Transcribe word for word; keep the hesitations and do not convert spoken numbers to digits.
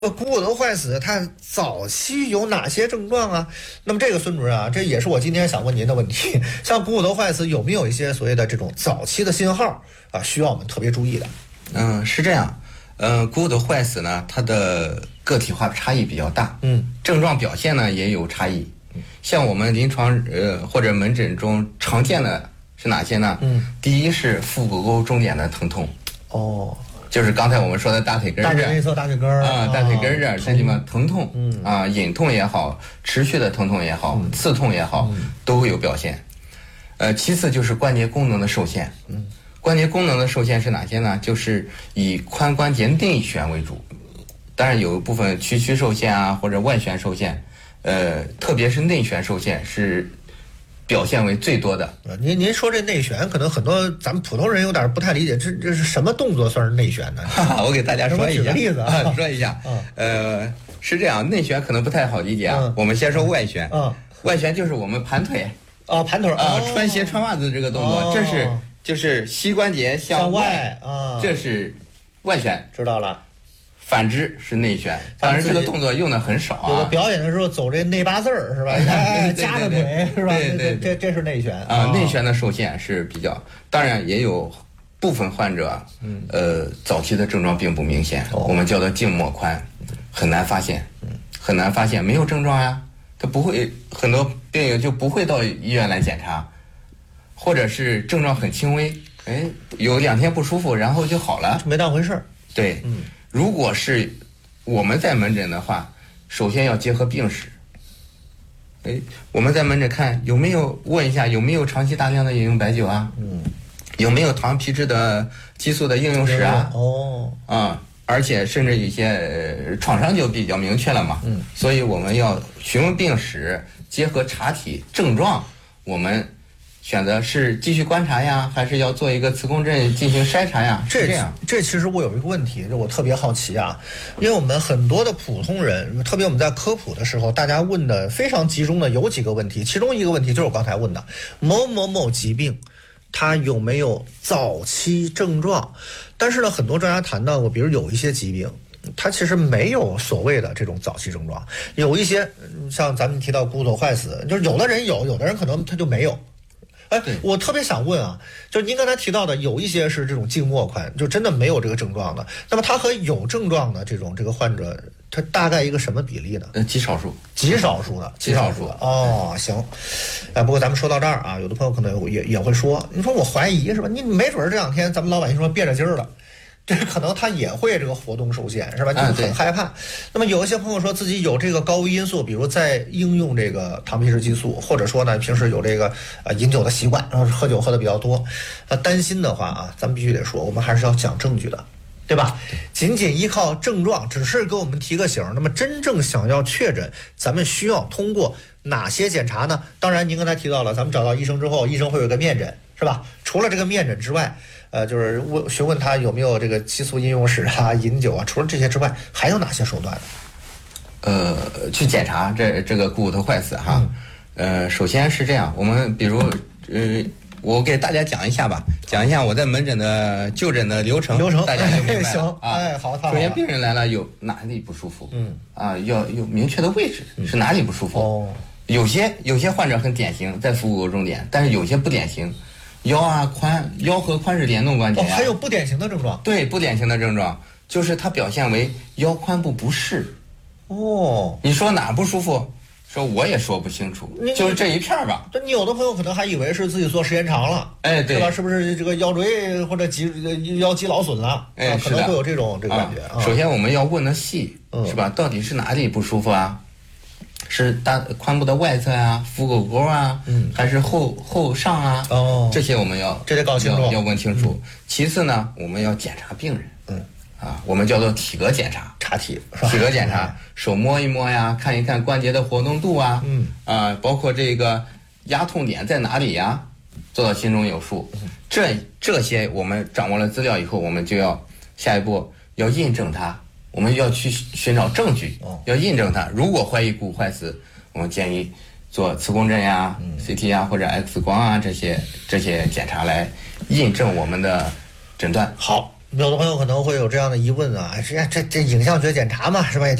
股骨头坏死，它早期有哪些症状啊？那么这个孙主任啊，这也是我今天想问您的问题。像股骨头坏死有没有一些所谓的这种早期的信号啊，需要我们特别注意的？ 嗯，是这样。嗯，股骨头坏死呢，它的个体化差异比较大， 嗯， 症状表现呢也有差异。像我们临床呃或者门诊中常见的是哪些呢？ 嗯， 第一是腹股沟中点的疼痛。 哦。 就是刚才我们说的大腿根儿， 大腿内侧大腿根儿啊，大腿根儿这儿这地方疼痛， 嗯啊，隐痛也好，持续的疼痛也好， 嗯、 刺痛也好， 嗯、 都会有表现。呃，其次就是关节功能的受限。 嗯， 关节功能的受限是哪些呢？就是以髋关节内旋为主，当然有一部分屈曲受限啊，或者外旋受限。呃，特别是内旋受限是表现为最多的。 您您说这内旋，可能很多咱们普通人有点不太理解，这这是什么动作算是内旋呢？ 我给大家说一下， 举个例子啊，说一下。 嗯、 呃，是这样，内旋可能不太好理解啊。 嗯、 我们先说外旋。 嗯， 外旋就是我们盘腿。 啊，盘腿啊、呃，穿鞋穿袜子这个动作， 哦、 这是就是膝关节向外啊， 这是外旋。 知道了。 反之是内旋，当然这个动作用的很少啊。 有的表演的时候走这内八字儿是吧？哎，夹着腿是吧？ 对对， 这这是内旋啊。内旋的受限是比较，当然也有部分患者， 嗯， 呃，早期的症状并不明显，我们叫做静默髋，很难发现，很难发现，没有症状呀，他不会，很多病友就不会到医院来检查，或者是症状很轻微，哎，有两天不舒服，然后就好了， 没当回事儿。 对， 嗯。 如果是我们在门诊的话，首先要结合病史。哎，我们在门诊看有没有问一下有没有长期大量的饮用白酒啊？ 嗯， 有没有糖皮质的激素的应用史啊？ 哦， 啊，而且甚至有些、呃、创伤就比较明确了嘛。 嗯， 所以我们要询问病史，结合查体症状，我们选择是继续观察呀，还是要做一个磁共振进行筛查呀？ 这这样， 这其实我有一个问题，就我特别好奇啊，因为我们很多的普通人，特别我们在科普的时候，大家问的非常集中的有几个问题，其中一个问题就是我刚才问的某某某疾病，它有没有早期症状？但是呢，很多专家谈到过，比如有一些疾病，它其实没有所谓的这种早期症状，有一些像咱们提到股骨头坏死，就是有的人有，有的人可能他就没有。哎，我特别想问啊，就是您刚才提到的，有一些是这种静默髋，就真的没有这个症状的。那么他和有症状的这种这个患者，他大概一个什么比例呢？ 呃，极少数， 极少数的，极少数的。哦，行。哎，不过咱们说到这儿啊，有的朋友可能也也会说，你说我怀疑是吧？你没准这两天咱们老百姓说憋着劲儿了。这可能他也会这个活动受限是吧？就是很害怕。 啊、 那么有一些朋友说自己有这个高危因素，比如在应用这个糖皮质激素，或者说呢平时有这个呃饮酒的习惯，然后喝酒喝的比较多，呃担心的话啊，咱们必须得说，我们还是要讲证据的，对吧？仅仅依靠症状只是给我们提个醒，那么真正想要确诊，咱们需要通过哪些检查呢？当然您刚才提到了，咱们找到医生之后，医生会有个面诊，是吧？除了这个面诊之外，呃，就是问询问他有没有这个激素应用史啊、饮酒啊，除了这些之外，还有哪些手段？ 呃，去检查这这个股骨头坏死哈。嗯、呃，首先是这样，我们比如呃，我给大家讲一下吧，讲一下我在门诊的就诊的流程， 流程大家就明白了。 行， 啊， 哎，好， 首先病人来了，有哪里不舒服？ 嗯， 啊，要有明确的位置，是哪里不舒服？ 哦， 有些有些患者很典型，在腹股沟中点，但是有些不典型。腰啊髋，腰和髋是联动关节呀、 哦，还有不典型的症状。 对，不典型的症状就是它表现为腰髋部不适。 哦， 你说哪不舒服？说我也说不清楚，就是这一片儿吧。 那你有的朋友可能还以为是自己做时间长了， 哎，对， 是吧？是不是这个腰椎或者肌腰肌劳损了？ 哎， 啊、可能会有这种这个感觉。 啊、首先我们要问的细， 嗯、 是吧？到底是哪里不舒服啊？是大髋部的外侧啊，腹股沟啊， 嗯， 还是后后上啊？ 哦， 这些我们要这得搞清楚， 要, 要问清楚。 嗯、 其次呢，我们要检查病人， 嗯， 啊，我们叫做体格检查， 查体， 体格检查，手摸一摸呀，看一看关节的活动度啊， 嗯， 啊，包括这个压痛点在哪里呀，做到心中有数。 嗯、 这这些我们掌握了资料以后，我们就要下一步要印证它。我们要去寻找证据，要印证它。如果怀疑股骨坏死，我们建议做磁共振呀、 嗯、 C T 啊或者 X 光啊这些这些检查来印证我们的诊断。 好， 有的朋友可能会有这样的疑问啊，这这这影像学检查嘛，是吧？也